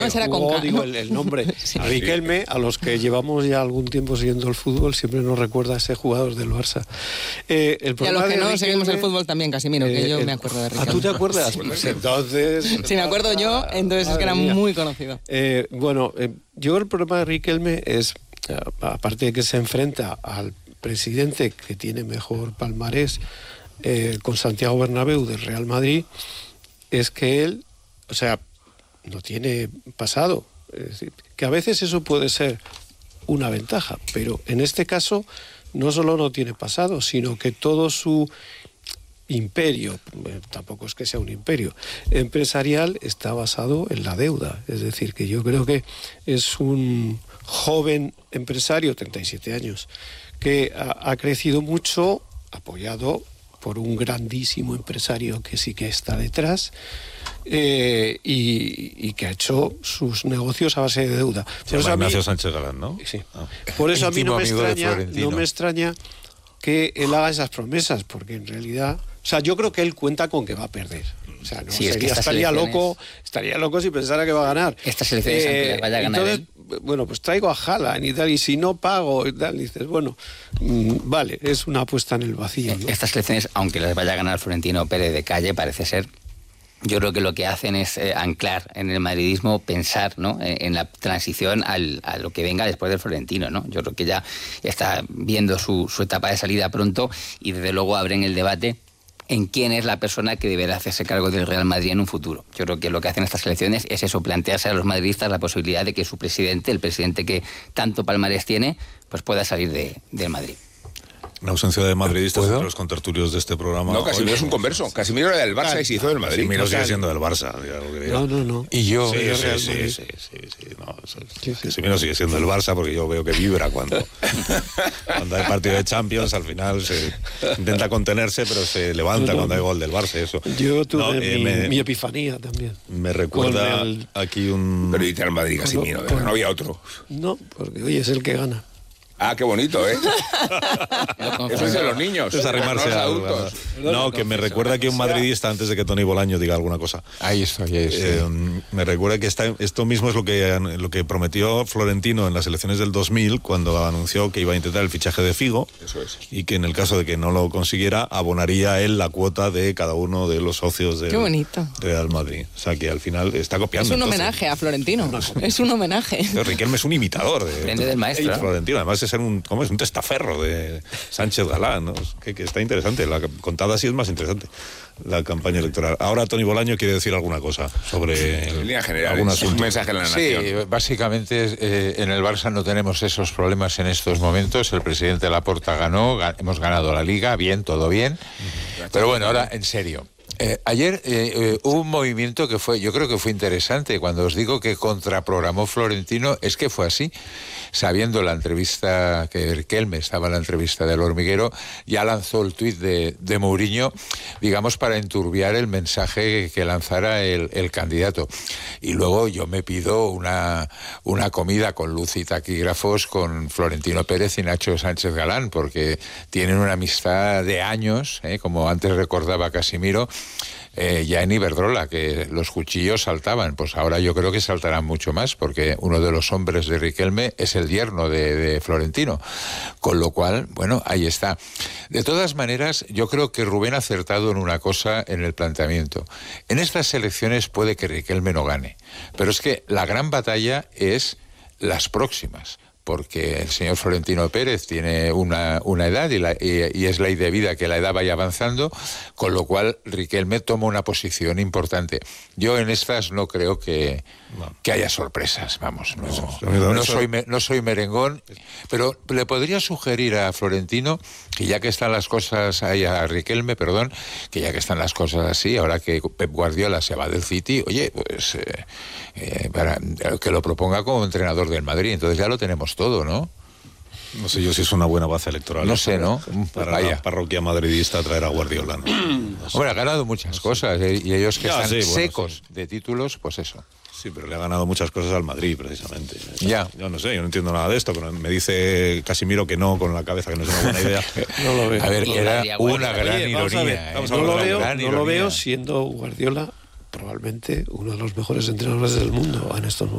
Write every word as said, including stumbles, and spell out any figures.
No, será jugó, Conca, digo, ¿no? el, el nombre. Sí. A Riquelme, a los que llevamos ya algún tiempo siguiendo el fútbol, siempre nos recuerda a ese jugador del Barça. Eh, el Y a los que no Riquelme, seguimos el fútbol también, Casimiro, que eh, yo el, me acuerdo de ¿Ah, Riquelme. tú te acuerdas? Sí. Pues entonces... Si me acuerdo yo, entonces es que era Madre mía. muy conocido. Eh, bueno, eh, yo el problema de Riquelme es, eh, aparte de que se enfrenta al presidente que tiene mejor palmarés eh, con Santiago Bernabéu del Real Madrid, es que él, o sea, no tiene pasado. Es decir, que a veces eso puede ser una ventaja, pero en este caso no solo no tiene pasado, sino que todo su imperio, eh, tampoco es que sea un imperio, empresarial está basado en la deuda. Es decir, que yo creo que es un joven empresario, treinta y siete años, que ha, ha crecido mucho, apoyado por un grandísimo empresario que sí que está detrás, eh, y, y que ha hecho sus negocios a base de deuda. Se llama Ignacio Sánchez Galán, ¿no? Sí. Ah. Por eso a mí no me, Íntimo amigo de extraña, Florentino. no me extraña que él haga esas promesas, porque en realidad... O sea, yo creo que él cuenta con que va a perder. O sea, no Sí, es que sería, estas estaría elecciones- loco, estaría loco si pensara que va a ganar. Estas elecciones, aunque las vaya a ganar entonces, bueno, pues traigo a Haaland y tal, y si no pago y tal, dices, bueno, mmm, vale, es una apuesta en el vacío, ¿no? Estas elecciones, aunque las vaya a ganar Florentino Pérez de calle, parece ser, yo creo que lo que hacen es eh, anclar en el madridismo, pensar, ¿no?, en, en la transición al, a lo que venga después del Florentino, ¿no? Yo creo que ya está viendo su, su etapa de salida pronto y desde luego abren el debate en quién es la persona que deberá hacerse cargo del Real Madrid en un futuro. Yo creo que lo que hacen estas elecciones es eso, plantearse a los madridistas la posibilidad de que su presidente, el presidente que tanto palmarés tiene, pues pueda salir de, del Madrid. Una ausencia de madridistas ¿Puedo? entre los contertulios de este programa. No, Casimiro Hoy, es un converso. Casimiro era del Barça y se hizo del Madrid. Casimiro sigue Total. siendo del Barça. diga lo que diga. No, no, no. Y yo... Sí, Yo sí, Real sí, Madrid. sí, sí, sí, no, eso- Sí, sí. Casimiro sigue siendo el Barça porque yo veo que vibra cuando, cuando hay partido de Champions, al final se intenta contenerse, pero se levanta No, no, cuando hay no. gol del Barça, eso. Yo tuve No, eh, mi, me, mi epifanía también. me recuerda con el- aquí un... Pero irte al Madrid, Casimiro. Con- No había otro. No, porque oye, es el que gana. Ah, qué bonito, ¿eh? Eso es de los niños. Es arrimarse no los a adultos. No, que me recuerda aquí un madridista, antes de que Tony Bolaño diga alguna cosa. Ahí estoy, ahí estoy. Eh, me recuerda que está, esto mismo es lo que, lo que prometió Florentino en las elecciones del dos mil, cuando anunció que iba a intentar el fichaje de Figo. Eso es. Y que en el caso de que no lo consiguiera, abonaría él la cuota de cada uno de los socios del Qué bonito. Real Madrid. O sea que al final está copiando. Es un entonces. homenaje a Florentino. Es un homenaje. Pero Riquelme es un imitador de, Aprende del maestro. de Florentino, además de ser un, ¿cómo es? un testaferro de Sánchez Galán, ¿no? Que, que está interesante, la contada así es más interesante la campaña electoral. Ahora Tony Bolaño quiere decir alguna cosa sobre En línea general, algún un asunto. mensaje a la Sí, nación. básicamente eh, en el Barça no tenemos esos problemas en estos momentos. El presidente Laporta ganó, ga- hemos ganado la Liga, bien, todo bien. Pero bueno, ahora en serio. Eh, ayer eh, eh, hubo un movimiento que fue, yo creo que fue interesante. Cuando os digo que contraprogramó Florentino, es que fue así. Sabiendo la entrevista que Riquelme estaba en la entrevista del Hormiguero, ya lanzó el tuit de, de Mourinho, digamos, para enturbiar el mensaje que lanzara el, el candidato. Y luego yo me pido una, una comida con luz y taquígrafos con Florentino Pérez y Nacho Sánchez Galán, porque tienen una amistad de años, ¿eh? Como antes recordaba Casimiro, eh, ya en Iberdrola, que los cuchillos saltaban. Pues ahora yo creo que saltarán mucho más, porque uno de los hombres de Riquelme es el yerno de, de Florentino. Con lo cual, bueno, ahí está. De todas maneras, yo creo que Rubén ha acertado en una cosa en el planteamiento. En estas elecciones puede que Riquelme no gane, pero es que la gran batalla es las próximas, porque el señor Florentino Pérez tiene una, una edad y, la, y, y es ley de vida que la edad vaya avanzando, con lo cual Riquelme toma una posición importante. Yo en estas no creo que, no. que haya sorpresas, vamos, no, no, no, soy, no soy merengón, pero le podría sugerir a Florentino que ya que están las cosas ahí, a Riquelme, perdón, que ya que están las cosas así, ahora que Pep Guardiola se va del City, oye, pues eh, eh, para, que lo proponga como entrenador del Madrid, entonces ya lo tenemos todo, ¿no? No sé yo si es una buena base electoral. No sé, ¿no? Para Vaya. la parroquia madridista traer a Guardiola, ¿no? No sé. Hombre, ha ganado muchas cosas, ¿eh? Y ellos que Ya, están sí, bueno, secos sí. de títulos, pues eso. Sí, pero le ha ganado muchas cosas al Madrid, precisamente. Ya. Yo no sé, yo no entiendo nada de esto, pero me dice Casimiro que no, con la cabeza, que no es una buena idea. No lo veo. A ver, Y era Guardiola. una gran Oye, vamos a ver, ironía. ¿eh? vamos a no ver, lo una veo, gran no lo ironía. veo siendo Guardiola probablemente uno de los mejores entrenadores del mundo en estos momentos.